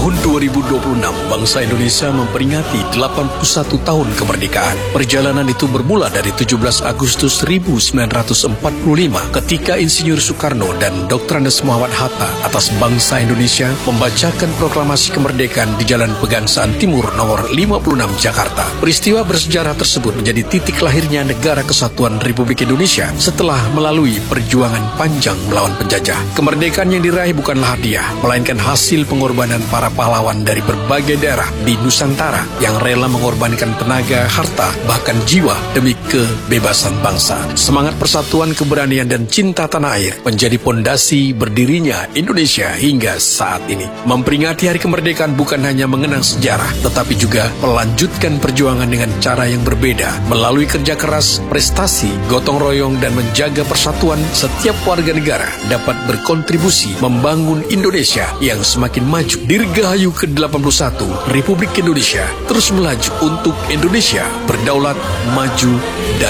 Tahun 2026, bangsa Indonesia memperingati 81 tahun kemerdekaan. Perjalanan itu bermula dari 17 Agustus 1945 ketika Insinyur Soekarno dan Dr. Andes Muhammad Hatta atas bangsa Indonesia membacakan proklamasi kemerdekaan di Jalan Pegangsaan Timur nomor 56 Jakarta. Peristiwa bersejarah tersebut menjadi titik lahirnya Negara Kesatuan Republik Indonesia setelah melalui perjuangan panjang melawan penjajah. Kemerdekaan yang diraih bukanlah hadiah, melainkan hasil pengorbanan para pahlawan dari berbagai daerah di Nusantara yang rela mengorbankan tenaga, harta, bahkan jiwa demi kebebasan bangsa. Semangat persatuan, keberanian, dan cinta tanah air menjadi pondasi berdirinya Indonesia hingga saat ini. Memperingati Hari Kemerdekaan bukan hanya mengenang sejarah, tetapi juga melanjutkan perjuangan dengan cara yang berbeda. Melalui kerja keras, prestasi, gotong royong, dan menjaga persatuan, setiap warga negara dapat berkontribusi membangun Indonesia yang semakin maju. Dirgahayu ke-81, Republik Indonesia terus melaju untuk Indonesia berdaulat, maju, dan